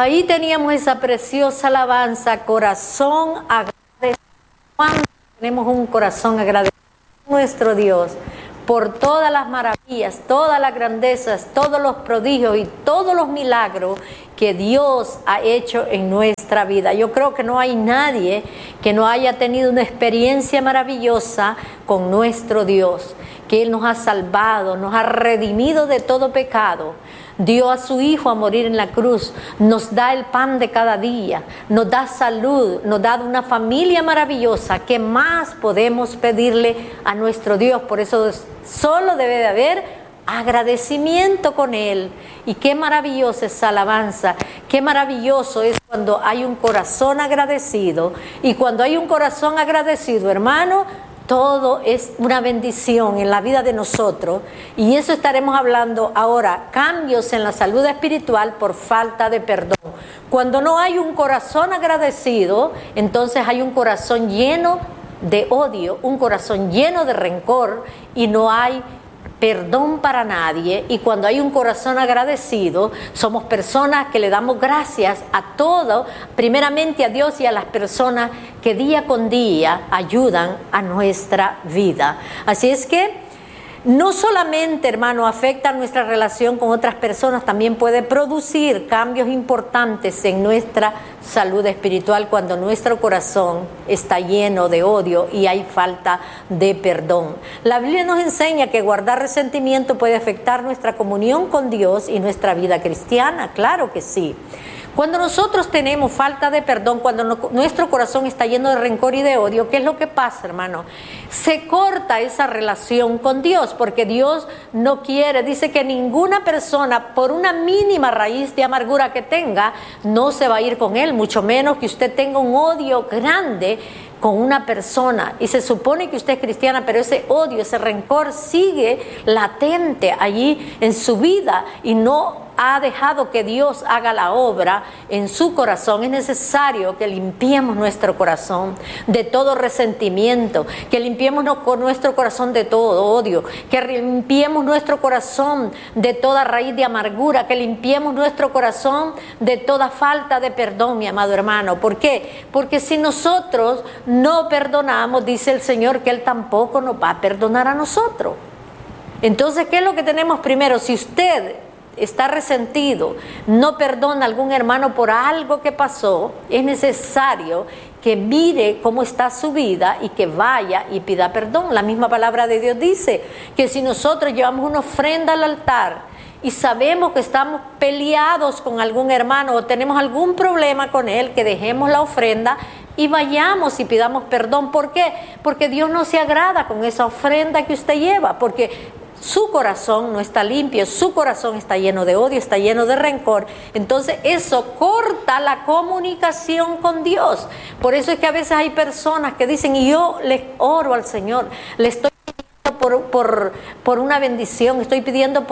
Ahí teníamos esa preciosa alabanza, corazón agradecido. Cuando tenemos un corazón agradecido a nuestro Dios por todas las maravillas, todas las grandezas, todos los prodigios y todos los milagros que Dios ha hecho en nuestra vida. Yo creo que no hay nadie que no haya tenido una experiencia maravillosa con nuestro Dios, que Él nos ha salvado, nos ha redimido de todo pecado. Dio a su Hijo a morir en la cruz, nos da el pan de cada día, nos da salud, nos da una familia maravillosa. ¿Qué más podemos pedirle a nuestro Dios? Por eso solo debe de haber agradecimiento con Él. Y qué maravillosa esa alabanza, qué maravilloso es cuando hay un corazón agradecido. Y cuando hay un corazón agradecido, hermano, todo es una bendición en la vida de nosotros, y eso estaremos hablando ahora, cambios en la salud espiritual por falta de perdón. Cuando no hay un corazón agradecido, entonces hay un corazón lleno de odio, un corazón lleno de rencor, y no hay perdón para nadie. Y cuando hay un corazón agradecido, somos personas que le damos gracias a todo, primeramente a Dios y a las personas que día con día ayudan a nuestra vida. Así es que no solamente, hermano, afecta nuestra relación con otras personas, también puede producir cambios importantes en nuestra salud espiritual cuando nuestro corazón está lleno de odio y hay falta de perdón. La Biblia nos enseña que guardar resentimiento puede afectar nuestra comunión con Dios y nuestra vida cristiana. Claro que sí. Cuando nosotros tenemos falta de perdón, cuando nuestro corazón está lleno de rencor y de odio, ¿qué es lo que pasa, hermano? Se corta esa relación con Dios, porque Dios no quiere, dice que ninguna persona, por una mínima raíz de amargura que tenga, no se va a ir con Él, mucho menos que usted tenga un odio grande con una persona, y se supone que usted es cristiana, pero ese odio, ese rencor sigue latente allí en su vida y no ha dejado que Dios haga la obra en su corazón. Es necesario que limpiemos nuestro corazón de todo resentimiento, que limpiemos nuestro corazón de todo odio, que limpiemos nuestro corazón de toda raíz de amargura, que limpiemos nuestro corazón de toda falta de perdón, mi amado hermano. ¿Por qué? Porque si nosotros no perdonamos, dice el Señor que Él tampoco nos va a perdonar a nosotros. Entonces, ¿qué es lo que tenemos primero? Si usted está resentido, no perdona a algún hermano por algo que pasó, es necesario que mire cómo está su vida y que vaya y pida perdón. La misma palabra de Dios dice que si nosotros llevamos una ofrenda al altar y sabemos que estamos peleados con algún hermano o tenemos algún problema con él, que dejemos la ofrenda y vayamos y pidamos perdón. ¿Por qué? Porque Dios no se agrada con esa ofrenda que usted lleva, porque su corazón no está limpio, su corazón está lleno de odio, está lleno de rencor. Entonces eso corta la comunicación con Dios. Por eso es que a veces hay personas que dicen, y yo le oro al Señor, le estoy pidiendo por una bendición, estoy pidiendo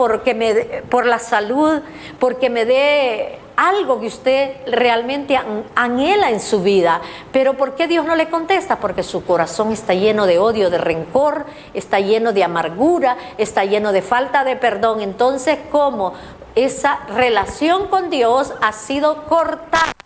por la salud, porque me dé algo que usted realmente anhela en su vida. Pero ¿por qué Dios no le contesta? Porque su corazón está lleno de odio, de rencor, está lleno de amargura, está lleno de falta de perdón. Entonces, ¿cómo esa relación con Dios ha sido cortada